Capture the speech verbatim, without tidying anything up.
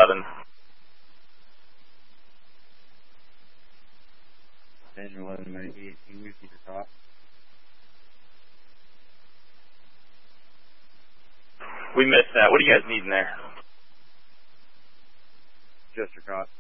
eleven. ten eleven, eighteen, we keep your top. We missed that. What do you guys need in there? Just your cop.